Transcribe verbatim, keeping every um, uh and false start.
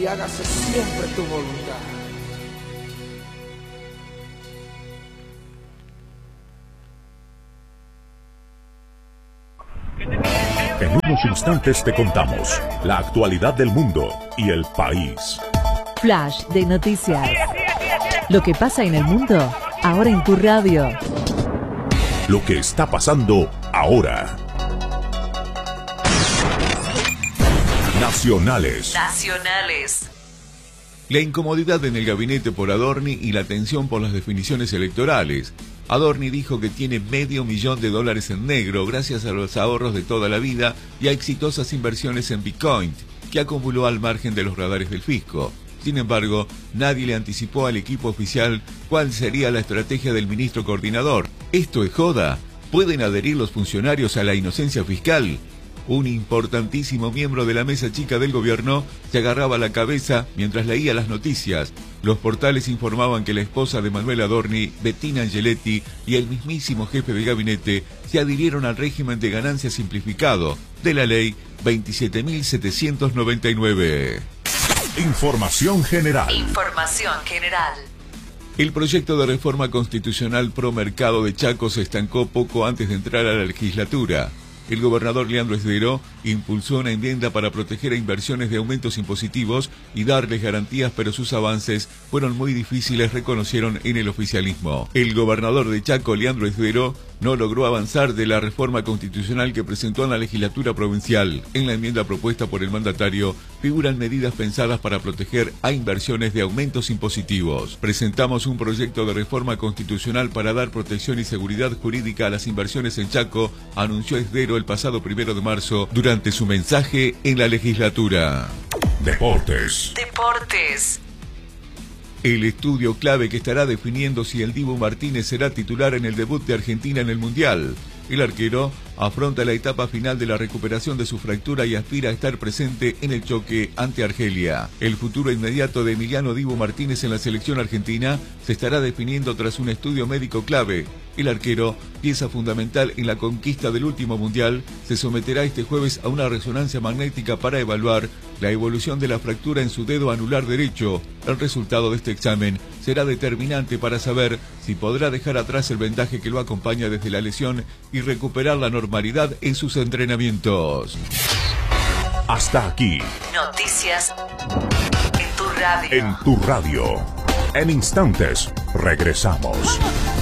y hágase siempre tu voluntad. En unos instantes te contamos la actualidad del mundo y el país. Flash de noticias. Lo que pasa en el mundo, ahora en tu radio. Lo que está pasando ahora. Nacionales. Nacionales. La incomodidad en el gabinete por Adorni y la tensión por las definiciones electorales. Adorni dijo que tiene medio millón de dólares en negro gracias a los ahorros de toda la vida y a exitosas inversiones en Bitcoin, que acumuló al margen de los radares del fisco. Sin embargo, nadie le anticipó al equipo oficial cuál sería la estrategia del ministro coordinador. ¿Esto es joda? ¿Pueden adherir los funcionarios a la inocencia fiscal? Un importantísimo miembro de la mesa chica del gobierno se agarraba la cabeza mientras leía las noticias. Los portales informaban que la esposa de Manuel Adorni, Bettina Angeletti, y el mismísimo jefe de gabinete se adhirieron al régimen de ganancia simplificado de la ley veintisiete mil setecientos noventa y nueve. Información general. Información general. El proyecto de reforma constitucional pro mercado de Chaco se estancó poco antes de entrar a la legislatura. El gobernador Leandro Esdero impulsó una enmienda para proteger a inversiones de aumentos impositivos y darles garantías, pero sus avances fueron muy difíciles, reconocieron en el oficialismo. El gobernador de Chaco, Leandro Esdero, no logró avanzar de la reforma constitucional que presentó en la legislatura provincial. En la enmienda propuesta por el mandatario figuran medidas pensadas para proteger a inversiones de aumentos impositivos. Presentamos un proyecto de reforma constitucional para dar protección y seguridad jurídica a las inversiones en Chaco, anunció Esdero el pasado primero de marzo durante su mensaje en la legislatura. Deportes. Deportes. El estudio clave que estará definiendo si el Dibu Martínez será titular en el debut de Argentina en el Mundial. El arquero afronta la etapa final de la recuperación de su fractura y aspira a estar presente en el choque ante Argelia. El futuro inmediato de Emiliano Dibu Martínez en la selección argentina se estará definiendo tras un estudio médico clave. El arquero, pieza fundamental en la conquista del último mundial, se someterá este jueves a una resonancia magnética para evaluar la evolución de la fractura en su dedo anular derecho. El resultado de este examen será determinante para saber si podrá dejar atrás el vendaje que lo acompaña desde la lesión y recuperar la normalidad en sus entrenamientos. Hasta aquí. Noticias en tu radio. En tu radio. En instantes regresamos.